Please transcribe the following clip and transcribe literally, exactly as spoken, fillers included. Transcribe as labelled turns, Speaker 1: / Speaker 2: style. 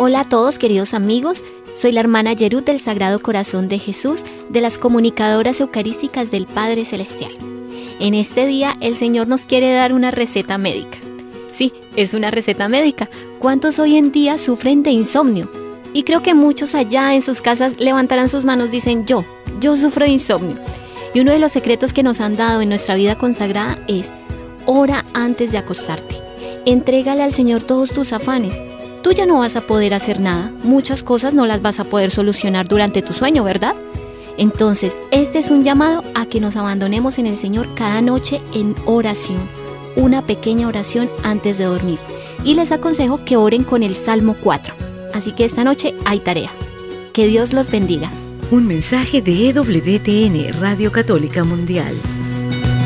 Speaker 1: Hola a todos, queridos amigos. Soy la hermana Yerut del Sagrado Corazón de Jesús, de las comunicadoras eucarísticas del Padre Celestial. En este día el Señor nos quiere dar una receta médica. Sí, es una receta médica. ¿Cuántos hoy en día sufren de insomnio? Y creo que muchos allá en sus casas levantarán sus manos y dicen yo, yo sufro de insomnio. Y uno de los secretos que nos han dado en nuestra vida consagrada es: ora antes de acostarte. Entrégale al Señor todos tus afanes. Tú ya no vas a poder hacer nada. Muchas cosas no las vas a poder solucionar durante tu sueño, ¿verdad? Entonces, este es un llamado a que nos abandonemos en el Señor cada noche en oración. Una pequeña oración antes de dormir. Y les aconsejo que oren con el Salmo cuatro. Así que esta noche hay tarea. Que Dios los bendiga.
Speaker 2: Un mensaje de E W T N, Radio Católica Mundial.